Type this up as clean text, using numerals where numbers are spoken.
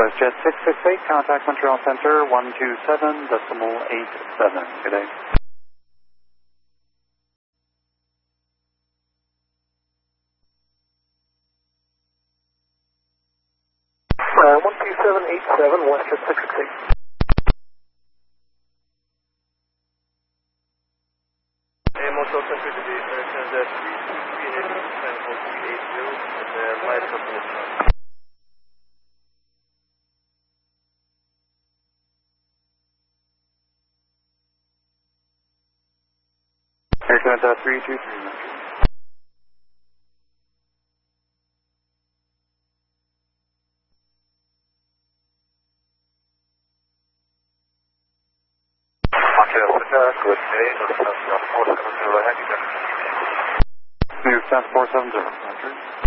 Jet 668, contact Montreal Center 127.87. Good day. Uh, 12787, West Jet 668. Montreal Center to the Transat 323 heading to San Jose 380 and light up in the front. Air Transat 323. Good day, North 470 ahead, you got New 470,